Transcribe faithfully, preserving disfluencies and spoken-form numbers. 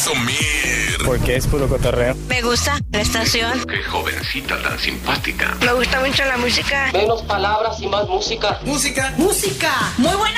presumir. Porque es puro cotorreo. Me gusta la estación. Qué jovencita tan simpática. Me gusta mucho la música. Menos palabras y más música. Música. Música. Muy buena